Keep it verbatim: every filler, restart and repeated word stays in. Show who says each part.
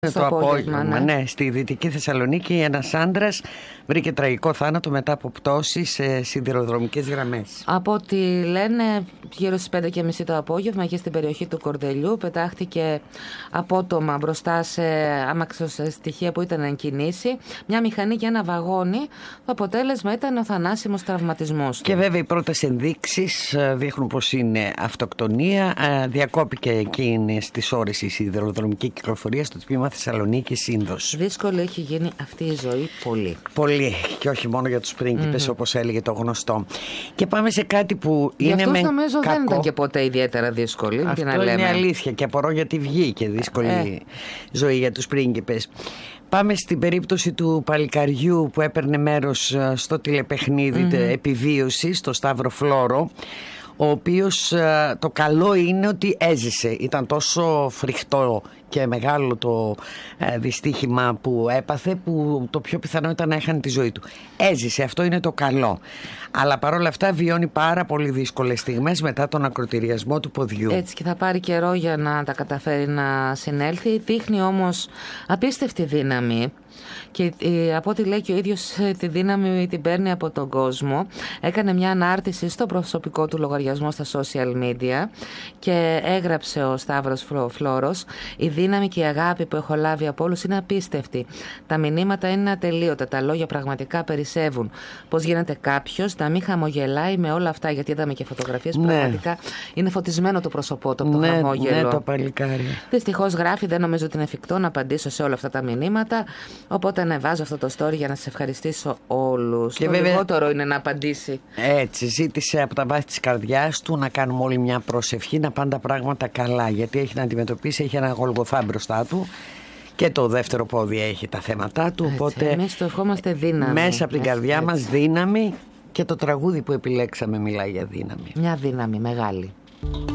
Speaker 1: Στο το απόγευμα, απόγευμα ναι. ναι. Στη Δυτική Θεσσαλονίκη ένας άντρας βρήκε τραγικό θάνατο μετά από πτώση σε σιδηροδρομικές γραμμές.
Speaker 2: Από ό,τι λένε, γύρω στις πέντε και μισή το απόγευμα και στην περιοχή του Κορδελιού πετάχτηκε απότομα μπροστά σε αμαξοστοιχεία που ήταν εν κινήσει μια μηχανή και ένα βαγόνι. Το αποτέλεσμα ήταν ο θανάσιμος τραυματισμός του.
Speaker 1: Και βέβαια οι πρώτες ενδείξεις δείχνουν πως είναι αυτοκτονία. Διακόπηκε εκείνες τις ώρες η σιδηροδρομική κυκλοφορία στο τμήμα Θεσσαλονίκη Σύνδος.
Speaker 2: Δύσκολη έχει γίνει αυτή η ζωή πολύ.
Speaker 1: Πολύ, και όχι μόνο για τους πρίγκιπες, mm-hmm. όπως έλεγε το γνωστό. Και πάμε σε κάτι που
Speaker 2: για
Speaker 1: είναι
Speaker 2: αυτούς
Speaker 1: με
Speaker 2: νομίζω
Speaker 1: κακό.
Speaker 2: Δεν ήταν και ποτέ ιδιαίτερα δύσκολη.
Speaker 1: Αυτό
Speaker 2: να
Speaker 1: είναι
Speaker 2: λέμε.
Speaker 1: αλήθεια και απορώ γιατί βγήκε δύσκολη ε. ζωή για τους πρίγκιπες. Πάμε στην περίπτωση του παλικαριού που έπαιρνε μέρος στο τηλεπαιχνίδι mm-hmm. επιβίωσης, στο Σταύρο Φλόρο, ο οποίος το καλό είναι ότι έζησε. Ήταν τόσο φρικτό και μεγάλο το ε, δυστύχημα που έπαθε, που το πιο πιθανό ήταν να έχανε τη ζωή του. Έζησε, αυτό είναι το καλό. Αλλά παρόλα αυτά βιώνει πάρα πολύ δύσκολες στιγμές μετά τον ακροτηριασμό του ποδιού.
Speaker 2: Έτσι, και θα πάρει καιρό για να τα καταφέρει να συνέλθει. Δείχνει όμως απίστευτη δύναμη. Και ε, από ό,τι λέει και ο ίδιος, τη δύναμη την παίρνει από τον κόσμο. Έκανε μια ανάρτηση στο προσωπικό του λογαριασμό στα social media και έγραψε ο Σταύρος Φλόρος: η δύναμη και η αγάπη που έχω λάβει από όλους είναι απίστευτη. Τα μηνύματα είναι ατελείωτα, τα λόγια πραγματικά περισσεύουν. Πώς γίνεται κάποιος να μην χαμογελάει με όλα αυτά? Γιατί είδαμε και φωτογραφίες που ναι. πραγματικά είναι φωτισμένο το πρόσωπό του από το
Speaker 1: ναι,
Speaker 2: χαμόγελο.
Speaker 1: Ναι, το παλικάρι.
Speaker 2: Δυστυχώς γράφει: δεν νομίζω ότι είναι εφικτό να απαντήσω σε όλα αυτά τα μηνύματα. Οπότε ανεβάζω αυτό το story για να σας ευχαριστήσω όλους. Και το βέβαια, λιγότερο είναι να απαντήσει.
Speaker 1: Έτσι, ζήτησε από τα βάθη της καρδιάς του να κάνουμε όλοι μια προσευχή, να πάνε τα πράγματα καλά. Γιατί έχει να αντιμετωπίσει, έχει ένα γολγοθά μπροστά του. Και το δεύτερο πόδι έχει τα θέματα του.
Speaker 2: Έτσι,
Speaker 1: οπότε
Speaker 2: εμείς το ευχόμαστε δύναμη.
Speaker 1: Μέσα από την
Speaker 2: έτσι,
Speaker 1: καρδιά
Speaker 2: έτσι.
Speaker 1: μας δύναμη. Και το τραγούδι που επιλέξαμε μιλάει για δύναμη.
Speaker 2: Μια δύναμη μεγάλη.